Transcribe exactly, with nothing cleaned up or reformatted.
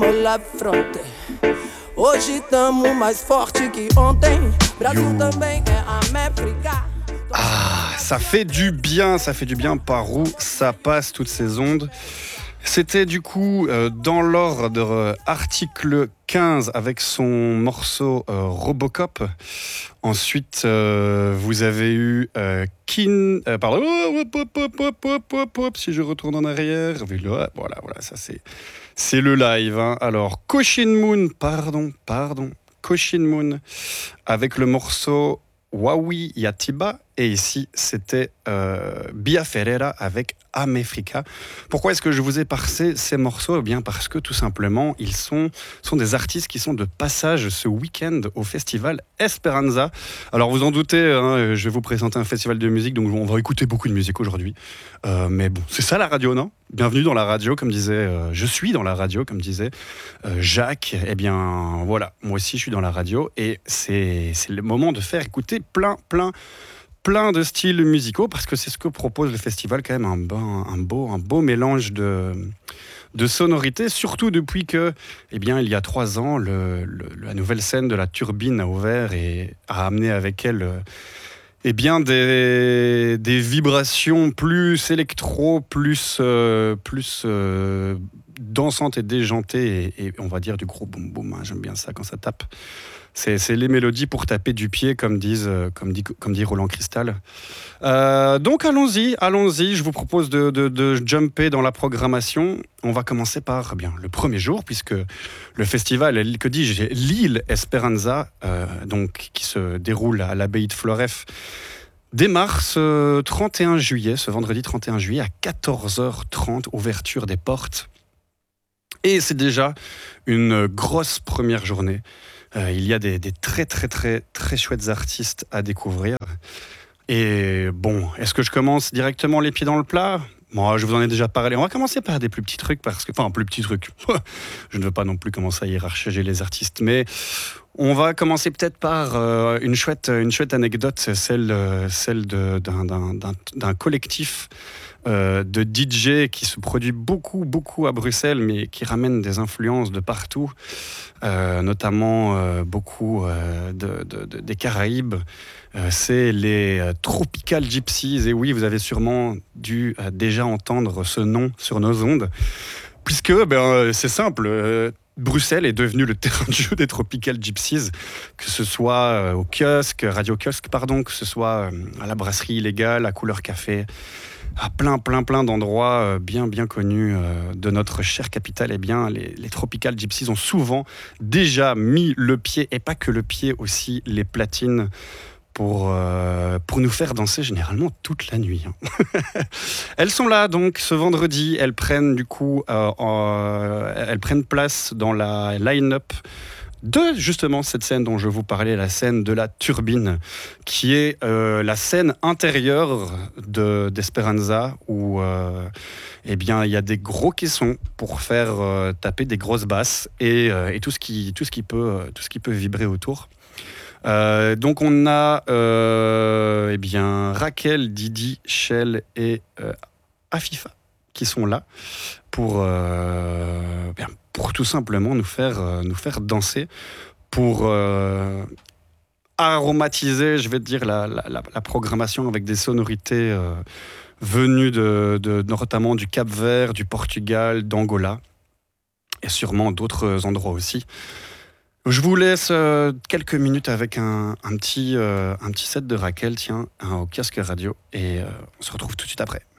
vamos lá fronte. Hoje estamos mais forte que ontem. Brasil também é América. Ah, ça fait du bien, ça fait du bien par où ça passe toutes ces ondes. C'était du coup euh, dans l'ordre euh, article quinze avec son morceau euh, Robocop. Ensuite, euh, vous avez eu euh, Kin... Euh, pardon, hop, hop, hop, hop, hop, hop, hop, si je retourne en arrière. Voilà, voilà, ça c'est, c'est le live. Hein. Alors, Koshin Moon, pardon, pardon, Koshin Moon, avec le morceau Wawi Yatiba. Et ici, c'était euh, Bia Ferreira avec Amefrika. Pourquoi est-ce que je vous ai passé ces morceaux ? Eh bien parce que tout simplement, ils sont, sont des artistes qui sont de passage ce week-end au festival Esperanza. Alors vous en doutez, hein, je vais vous présenter un festival de musique, donc on va écouter beaucoup de musique aujourd'hui. Euh, mais bon, c'est ça la radio, non ? Bienvenue dans la radio, comme disait... Euh, je suis dans la radio, comme disait euh, Jacques. Eh bien voilà, moi aussi je suis dans la radio et c'est, c'est le moment de faire écouter plein, plein... plein de styles musicaux, parce que c'est ce que propose le festival, quand même un beau, un beau, un beau mélange de, de sonorités, surtout depuis que, eh bien, il y a trois ans, le, le, la nouvelle scène de la Turbine a ouvert et a amené avec elle eh bien, des, des vibrations plus électro, plus, euh, plus euh, dansantes et déjantées, et, et on va dire du gros boum boum, hein, j'aime bien ça quand ça tape. C'est, c'est les mélodies pour taper du pied, comme, disent, comme, dit, comme dit Roland Cristal. Euh, donc allons-y, allons-y. Je vous propose de, de, de jumper dans la programmation. On va commencer par eh bien, le premier jour, puisque le festival, que dis-je, l'île Esperanza, euh, donc, qui se déroule à l'abbaye de Floref, démarre ce trente et un juillet, ce vendredi trente et un juillet, à quatorze heures trente, ouverture des portes. Et c'est déjà une grosse première journée. Euh, il y a des, des très très très très chouettes artistes à découvrir. Et bon, est-ce que je commence directement les pieds dans le plat ? Moi, je vous en ai déjà parlé. On va commencer par des plus petits trucs, parce que, enfin, plus petits trucs. Je ne veux pas non plus commencer à hiérarchiser les artistes, mais on va commencer peut-être par euh, une chouette, une chouette anecdote, celle, euh, celle de, d'un, d'un, d'un, d'un collectif euh, de D J qui se produit beaucoup, beaucoup à Bruxelles, mais qui ramène des influences de partout, euh, notamment euh, beaucoup euh, de, de, de, des Caraïbes. Euh, c'est les euh, Tropical Gypsies. Et oui, vous avez sûrement dû euh, déjà entendre ce nom sur nos ondes, puisque ben, euh, c'est simple. Euh, Bruxelles est devenu le terrain de jeu des Tropical Gypsies, que ce soit euh, au kiosque, Radio Kiosque, pardon, que ce soit euh, à la brasserie illégale, à Couleur Café, à plein, plein, plein d'endroits euh, bien, bien connus euh, de notre chère capitale. Eh bien, les, les Tropical Gypsies ont souvent déjà mis le pied, et pas que le pied, aussi les platines, pour, euh, pour nous faire danser généralement toute la nuit. Elles sont là donc ce vendredi, elles prennent du coup euh, euh, elles prennent place dans la line-up de justement cette scène dont je vous parlais, la scène de la Turbine, qui est euh, la scène intérieure de, d'Esperanza, où euh, eh bien, il y a des gros caissons pour faire euh, taper des grosses basses et, euh, et tout, ce qui, tout, ce qui peut, tout ce qui peut vibrer autour. Euh, donc on a euh, eh bien, Raquel, Didi, Shell et euh, Afifa qui sont là pour, euh, bien, pour tout simplement nous faire, euh, nous faire danser, pour euh, aromatiser, je vais te dire, la, la, la programmation avec des sonorités euh, venues de, de, notamment du Cap-Vert, du Portugal, d'Angola et sûrement d'autres endroits aussi. Je vous laisse euh, quelques minutes avec un, un, petit, euh, un petit set de Raquel, tiens, hein, au kiosque radio, et euh, on se retrouve tout de suite après.